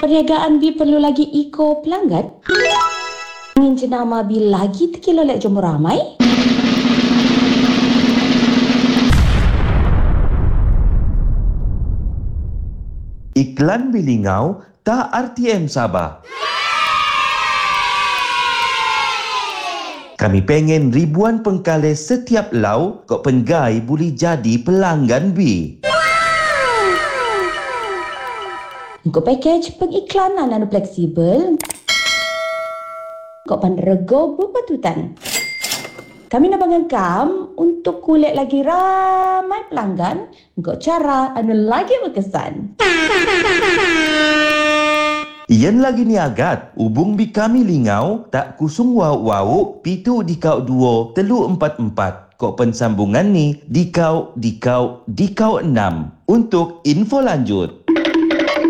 Perniagaan B perlu lagi eco pelanggan? Ingin jenama B lagi terkilolek jumpa ramai? Iklan bilingau tak RTM Sabah. Kami pengen ribuan pengkales setiap lau kok penggai boleh jadi pelanggan B. Untuk package pengiklanan anu fleksibel, kok panrego berpatutan. Kami nak bangangkam untuk kulit lagi ramai pelanggan, kok cara anu lagi berkesan. Iyan lagi ni agat, hubung bi kami lingau tak kusung wau pitu dikau 2 telu 44. Kok pensambungan ni dikau 6. Untuk info lanjut